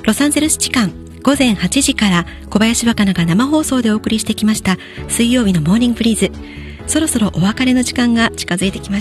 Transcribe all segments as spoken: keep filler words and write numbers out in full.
ロサンゼルス時間ごぜんはちじから小林若菜が生放送でお送りしてきました水曜日のモーニングブリーズ。そろそろお別れの時間が近づいてきました。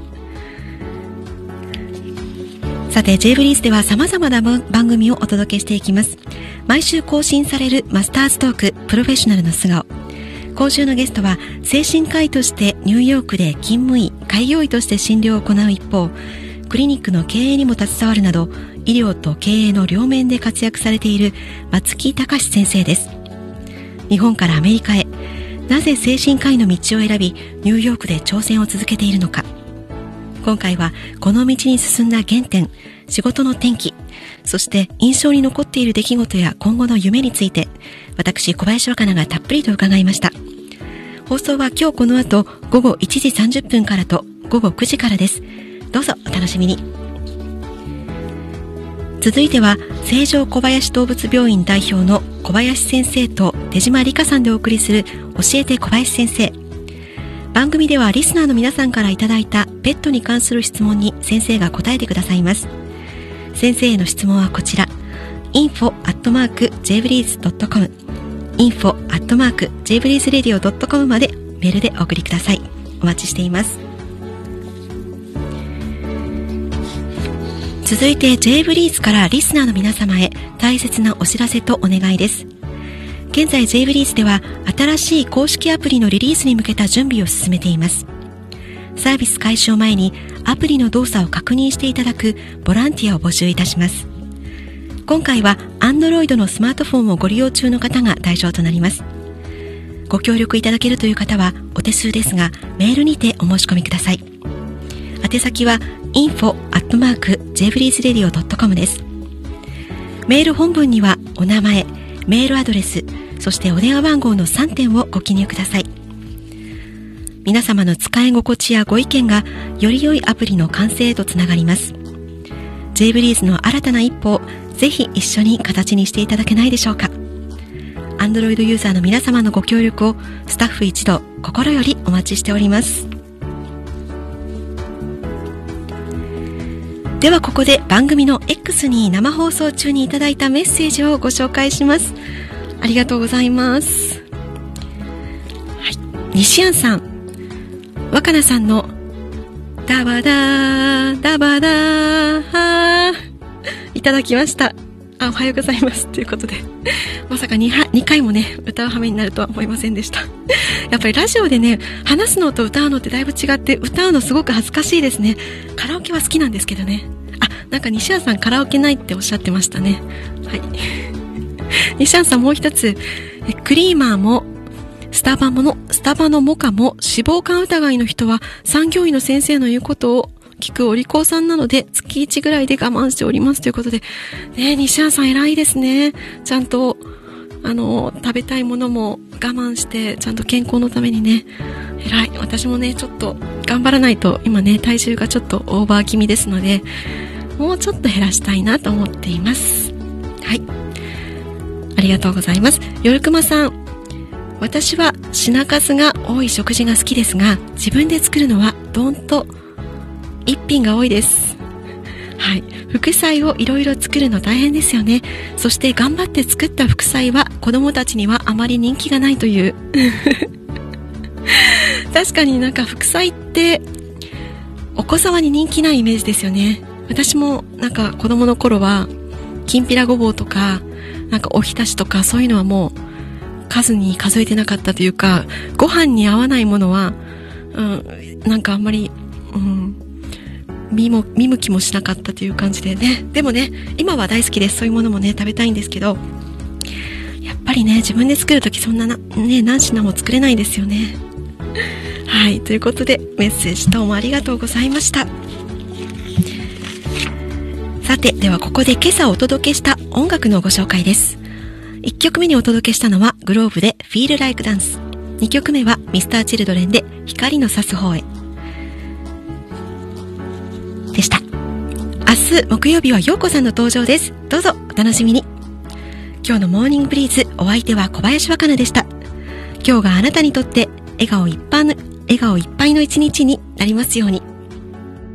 さて J ブリーズでは様々な番組をお届けしていきます。毎週更新されるマスターズトークプロフェッショナルの素顔。今週のゲストは精神科医としてニューヨークで勤務医開業医として診療を行う一方、クリニックの経営にも携わるなど医療と経営の両面で活躍されている松木隆先生です。日本からアメリカへ、なぜ精神科医の道を選びニューヨークで挑戦を続けているのか。今回はこの道に進んだ原点、仕事の転機、そして印象に残っている出来事や今後の夢について、私小林若菜がたっぷりと伺いました。放送は今日この後ごごいちじさんじゅっぷんからとごごくじからです。どうぞお楽しみに。続いては成城小林動物病院代表の小林先生と手島理香さんでお送りする教えて小林先生。番組ではリスナーの皆さんからいただいたペットに関する質問に先生が答えてくださいます。先生への質問はこちら インフォ アットマーク ジェイブリーズ ドットコム インフォ アットマーク ジェイブリーズラジオ ドットコム までメールでお送りください。お待ちしています。続いて J ブリーズからリスナーの皆様へ大切なお知らせとお願いです。現在 J ブリーズでは新しい公式アプリのリリースに向けた準備を進めています。サービス開始を前にアプリの動作を確認していただくボランティアを募集いたします。今回は Android のスマートフォンをご利用中の方が対象となります。ご協力いただけるという方はお手数ですがメールにてお申し込みください。宛先は インフォ アットマーク ジェイブリーズラジオ ドットコム です。メール本文にはお名前、メールアドレス、そしてお電話番号のさんてんをご記入ください。皆様の使い心地やご意見がより良いアプリの完成へとつながります。 J ブリーズの新たな一歩をぜひ一緒に形にしていただけないでしょうか。 Android ユーザーの皆様のご協力をスタッフ一同心よりお待ちしております。ではここで番組の X に生放送中にいただいたメッセージをご紹介します。ありがとうございます。はい、西安さん、若菜さんのダバダーダバダーいただきました。あ、おはようございますということで、まさか 2, にかいもね歌う羽目になるとは思いませんでした。やっぱりラジオでね話すのと歌うのってだいぶ違って、歌うのすごく恥ずかしいですね。カラオケは好きなんですけどね。あ、なんか西安さんカラオケないっておっしゃってましたね。はい。西安さんもう一つ、クリーマーもスタバものスタバのモカも脂肪肝疑いの人は産業医の先生の言うことを聞くお利口さんなので月いちぐらいで我慢しておりますということで、ね、西安さん偉いですね。ちゃんとあの食べたいものも我慢してちゃんと健康のためにね、偉い。私もねちょっと頑張らないと、今ね体重がちょっとオーバー気味ですので、もうちょっと減らしたいなと思っています。はい、ありがとうございます。夜熊さん、私は品数が多い食事が好きですが、自分で作るのはどんと一品が多いです。はい、副菜をいろいろ作るの大変ですよね。そして頑張って作った副菜は子供たちにはあまり人気がないという確かになんか副菜ってお子様に人気ないイメージですよね。私もなんか子供の頃はきんぴらごぼうとかなんかおひたしとかそういうのはもう数に数えてなかったというか、ご飯に合わないものは、うん、なんかあんまり、うん、見も見向きもしなかったという感じでね。でもね今は大好きです。そういうものもね食べたいんですけど、やっぱりね自分で作るときそんなな、ね、何品も作れないですよね。はい、ということでメッセージどうもありがとうございました。さて、ではここで今朝お届けした音楽のご紹介です。いっきょくめにお届けしたのはグローブで Feel Like Dance、 にきょくめは ミスター Children で光の差す方へでした。明日木曜日は陽子さんの登場です。どうぞお楽しみに。今日のモーニングブリーズ、お相手は小林若菜でした。今日があなたにとって笑顔いっぱいの笑顔いっぱいの一日になりますように。